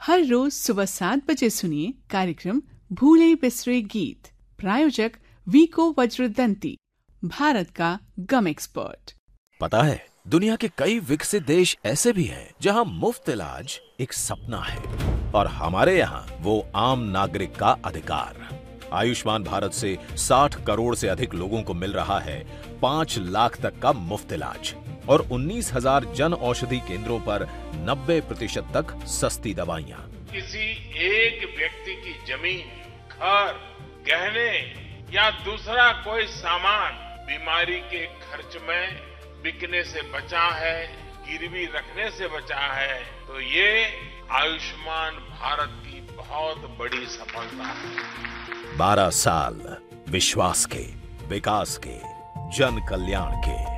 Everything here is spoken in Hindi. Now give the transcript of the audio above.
हर रोज सुबह 7 बजे सुनिए कार्यक्रम भूले बिसरे गीत। प्रायोजक वीको वज्रदंती, भारत का गम एक्सपर्ट। पता है, दुनिया के कई विकसित देश ऐसे भी हैं जहां मुफ्त इलाज एक सपना है और हमारे यहाँ वो आम नागरिक का अधिकार। आयुष्मान भारत से 60 करोड़ से अधिक लोगों को मिल रहा है 5 लाख तक का मुफ्त इलाज और 19,000 जन औषधि केंद्रों पर 90% तक सस्ती दवाइयाँ। किसी एक व्यक्ति की जमीन, घर, गहने या दूसरा कोई सामान बीमारी के खर्च में बिकने से बचा है, गिरवी रखने से बचा है, तो ये आयुष्मान भारत की बहुत बड़ी सफलता है। 12 साल विश्वास के, विकास के, जन कल्याण के।